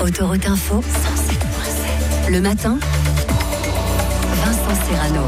Autoroute Info, 107.7. Le matin, Vincent Serrano.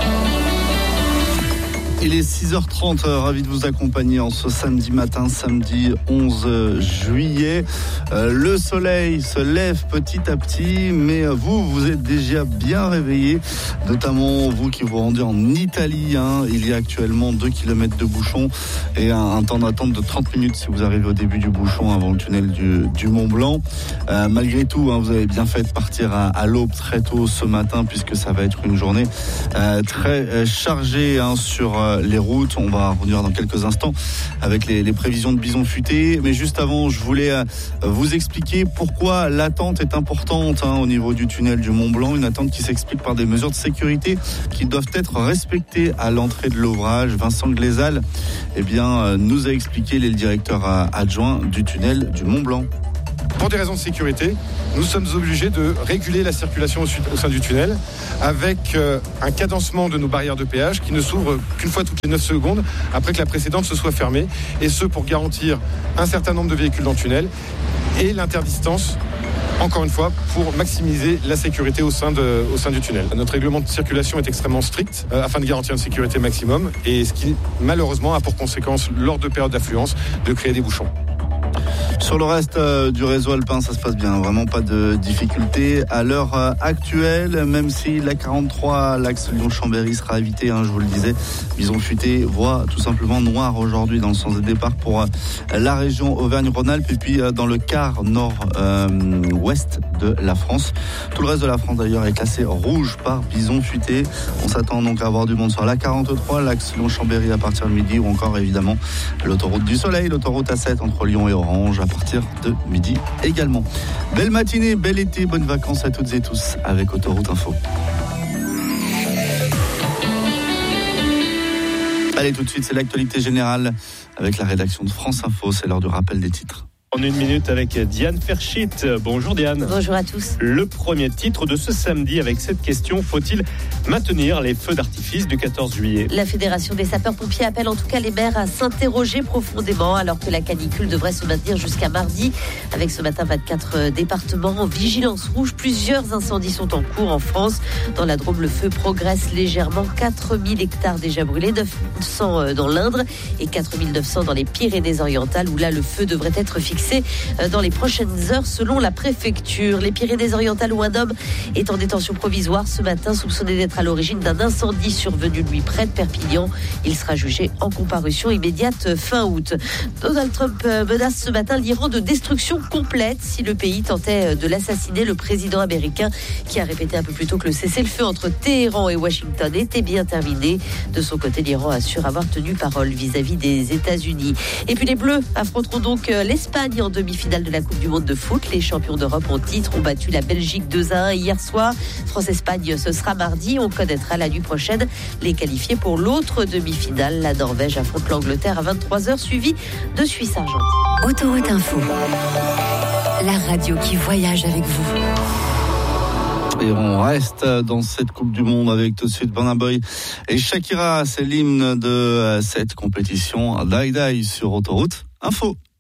Il est 6h30, ravi de vous accompagner en ce samedi matin, samedi 11 juillet. Le soleil se lève petit à petit, mais vous êtes déjà bien réveillés, notamment vous qui vous rendez en Italie. Il y a actuellement 2 km de bouchon et un temps d'attente de 30 minutes si vous arrivez au début du bouchon avant le tunnel du Mont Blanc. Malgré tout, vous avez bien fait de partir à l'aube très tôt ce matin puisque ça va être une journée très chargée sur les routes. On va revenir dans quelques instants avec les prévisions de Bison Futé. Mais juste avant, je voulais vous expliquer pourquoi l'attente est importante au niveau du tunnel du Mont Blanc. Une attente qui s'explique par des mesures de sécurité qui doivent être respectées à l'entrée de l'ouvrage. Vincent Glézal nous a expliqué, il est le directeur adjoint du tunnel du Mont Blanc. Pour des raisons de sécurité, nous sommes obligés de réguler la circulation au sein du tunnel avec un cadencement de nos barrières de péage qui ne s'ouvrent qu'une fois toutes les 9 secondes après que la précédente se soit fermée, et ce pour garantir un certain nombre de véhicules dans le tunnel et l'interdistance, encore une fois, pour maximiser la sécurité au sein du tunnel. Notre règlement de circulation est extrêmement strict afin de garantir une sécurité maximum, et ce qui malheureusement a pour conséquence, lors de périodes d'affluence, de créer des bouchons. Sur le reste du réseau alpin, ça se passe bien, vraiment pas de difficultés à l'heure actuelle, même si la 43, l'axe Lyon-Chambéry sera évité, je vous le disais. Bison Futé voit tout simplement noir aujourd'hui dans le sens des départs pour la région Auvergne-Rhône-Alpes et puis dans le quart nord-ouest de la France. Tout le reste de la France d'ailleurs est classé rouge par Bison Futé. On s'attend donc à avoir du monde sur la 43, l'axe Lyon-Chambéry à partir de midi, ou encore évidemment l'autoroute du Soleil, l'autoroute A7 entre Lyon et Orange à partir de midi également. Belle matinée, bel été, bonnes vacances à toutes et tous avec Autoroute Info. Allez, tout de suite, c'est l'actualité générale avec la rédaction de France Info. C'est l'heure du rappel des titres. En une minute avec Diane Ferschit. Bonjour Diane. Bonjour à tous. Le premier titre de ce samedi avec cette question: faut-il maintenir les feux d'artifice du 14 juillet ? La Fédération des sapeurs-pompiers appelle en tout cas les maires à s'interroger profondément alors que la canicule devrait se maintenir jusqu'à mardi. Avec ce matin 24 départements en vigilance rouge. Plusieurs incendies sont en cours en France. Dans la Drôme, le feu progresse légèrement. 4000 hectares déjà brûlés, 900 dans l'Indre et 4900 dans les Pyrénées-Orientales où là le feu devrait être fixé dans les prochaines heures selon la préfecture. Les Pyrénées-Orientales où un homme est en détention provisoire ce matin soupçonné d'être à l'origine d'un incendie survenu lui près de Perpignan. Il sera jugé en comparution immédiate fin août. Donald Trump menace ce matin l'Iran de destruction complète si le pays tentait de l'assassiner. Le président américain qui a répété un peu plus tôt que le cessez-le-feu entre Téhéran et Washington était bien terminé. De son côté, l'Iran assure avoir tenu parole vis-à-vis des États-Unis. Et puis les Bleus affronteront donc l'Espagne en demi-finale de la Coupe du Monde de foot. Les champions d'Europe en titre ont battu la Belgique 2-1 hier soir. France-Espagne, ce sera mardi. On connaîtra la nuit prochaine les qualifiés pour l'autre demi-finale. La Norvège affronte l'Angleterre à 23h, suivi de Suisse-Argentine. Autoroute Info, la radio qui voyage avec vous. Et on reste dans cette Coupe du Monde avec tout de suite Burna Boy et Shakira. C'est l'hymne de cette compétition. Die Die sur Autoroute Info.